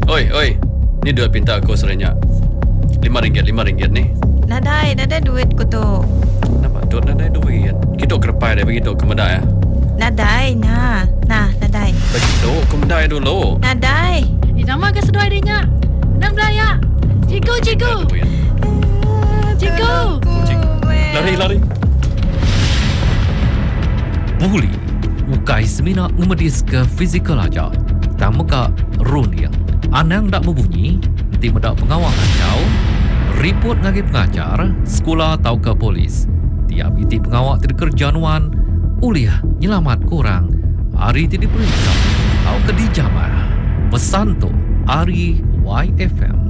Oi. Ni duit pinta aku serenyak. RM5 ni. Nadai duit ku tu. Kenapa? Duk nadai duit. Kita kerepai dah begitu ke medai. Nadai, nah, nadai. Begitu ke medai dulu. Nadai. Nama ke sedoi dia. Nang belaya. Cikgu. Lari. Buli ukai semina ngemedis ke fizikal aja. Tak muka runia. Anang tak berbunyi, nanti mendak pengawal kacau. Report ngagi pengajar, sekolah atau ke polis. Tiap iti pengawal tidak kerjaan uliah nyelamat kurang. Hari tidak diperiksa atau ke dijamah. Pesan tu Ari YFM.